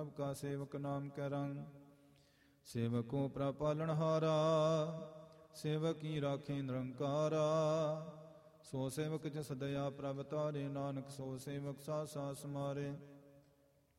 ਸਭ ਕਾ ਸੇਵਕ ਨਾਮ ਕੈ ਰੰਗ। ਸੇਵਕੋ ਪ੍ਰਭ ਪਾਲਣਹਾਰਾ, ਸੇਵਕ ਕੀ ਰਾਖੇ ਨਿਰੰਕਾਰਾ। ਸੋ ਸੇਵਕ ਜਿਸ ਦਇਆ ਪ੍ਰਭ ਤਾਰੇ, ਨਾਨਕ ਸੋ ਸੇਵਕ ਸਾਸ ਸਾਸ ਮਾਰੇ।